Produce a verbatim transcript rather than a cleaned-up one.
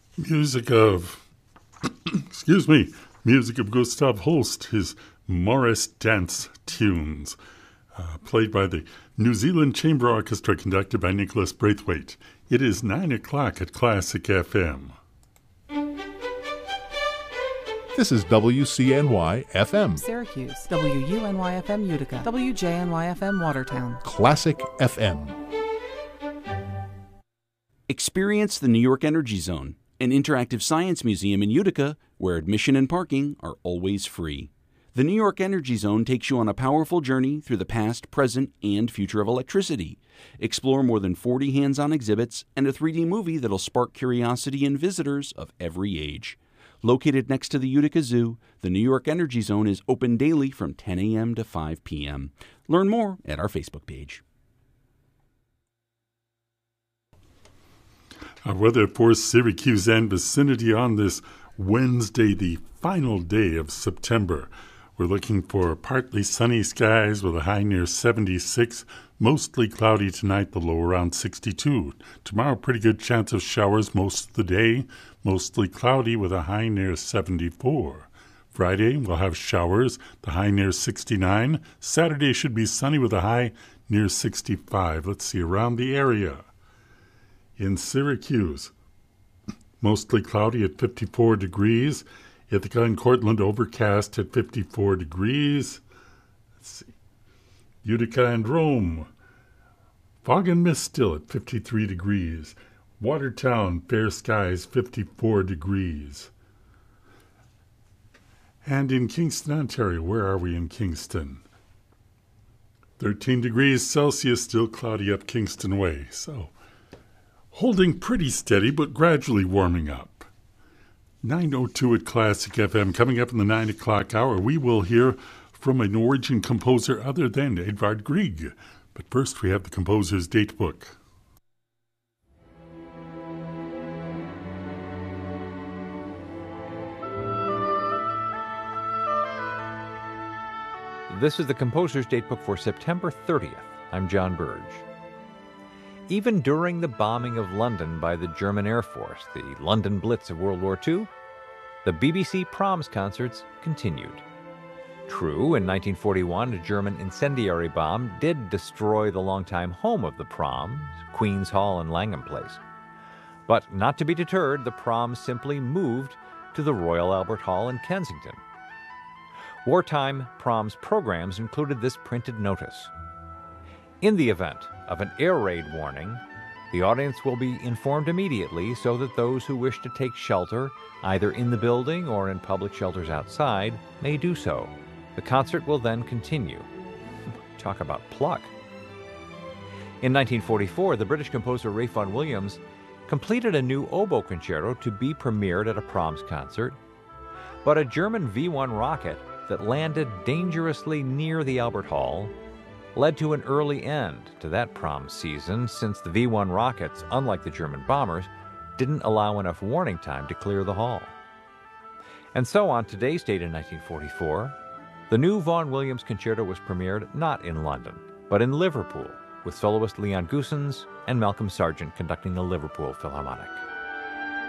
Music of, excuse me, music of Gustav Holst, his Morris Dance tunes, uh, played by the New Zealand Chamber Orchestra, conducted by Nicholas Braithwaite. It is nine o'clock at Classic F M. This is W C N Y F M. Syracuse, W U N Y F M Utica, W J N Y F M Watertown. Classic F M. Experience the New York Energy Zone, an interactive science museum in Utica where admission and parking are always free. The New York Energy Zone takes you on a powerful journey through the past, present, and future of electricity. Explore more than forty hands-on exhibits and a three D movie that'll spark curiosity in visitors of every age. Located next to the Utica Zoo, the New York Energy Zone is open daily from ten a.m. to five p.m. Learn more at our Facebook page. Our weather for Syracuse and vicinity on this Wednesday, the final day of September. We're looking for partly sunny skies with a high near seventy-six, mostly cloudy tonight, the low around sixty-two. Tomorrow, pretty good chance of showers most of the day, mostly cloudy with a high near seventy-four. Friday, we'll have showers, the high near sixty-nine. Saturday should be sunny with a high near sixty-five. Let's see, around the area. In Syracuse, mostly cloudy at fifty-four degrees. Ithaca and Cortland overcast at fifty-four degrees. Let's see. Utica and Rome, fog and mist still at fifty-three degrees. Watertown, fair skies, fifty-four degrees. And in Kingston, Ontario, where are we in Kingston? thirteen degrees Celsius, still cloudy up Kingston Way. So, holding pretty steady, but gradually warming up. nine oh two at Classic F M. Coming up in the nine o'clock hour, we will hear from a Norwegian composer other than Edvard Grieg. But first, we have the composer's date book. This is the composer's date book for September thirtieth. I'm John Burge. Even during the bombing of London by the German Air Force, the London Blitz of World War Two, the B B C Proms concerts continued. True, in nineteen forty-one, a German incendiary bomb did destroy the longtime home of the Proms, Queen's Hall in Langham Place. But not to be deterred, the Proms simply moved to the Royal Albert Hall in Kensington. Wartime Proms programs included this printed notice. In the event of an air raid warning, the audience will be informed immediately so that those who wish to take shelter, either in the building or in public shelters outside, may do so. The concert will then continue. Talk about pluck. In nineteen forty-four, the British composer Ralph Vaughan Williams completed a new oboe concerto to be premiered at a Proms concert, but a German V one rocket that landed dangerously near the Albert Hall led to an early end to that Proms season, since the V one rockets, unlike the German bombers, didn't allow enough warning time to clear the hall. And so on today's date in nineteen forty-four, the new Vaughan Williams concerto was premiered not in London, but in Liverpool, with soloist Leon Goossens and Malcolm Sargent conducting the Liverpool Philharmonic.